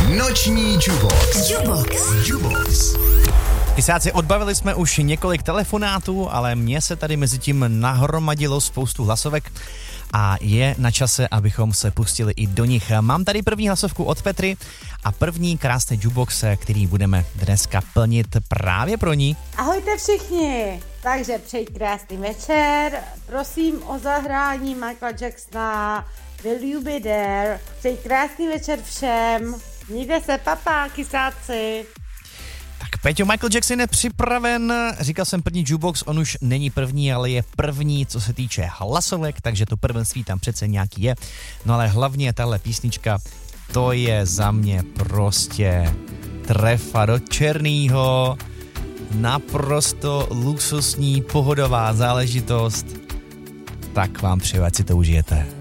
Noční Jubox. Jubox. Tysáci, odbavili jsme už několik telefonátů, ale mně se tady mezi tím nahromadilo spoustu hlasovek a je na čase, abychom se pustili i do nich. Mám tady první hlasovku od Petry a první krásný jukebox, který budeme dneska plnit právě pro ní. Ahojte všichni, takže přeji krásný večer, prosím o zahrání Michaela Jacksona Will You Be There, přeji krásný večer všem, mějte se, papa, kysáci. Tak Peťo, Michael Jackson je připraven, říkal jsem první jukebox, on už není první, ale je první, co se týče hlasovek, takže to prvenství tam přece nějaký je. No ale hlavně tahle písnička, to je za mě prostě trefa do černýho, naprosto luxusní, pohodová záležitost. Tak vám přeju, ať si to užijete.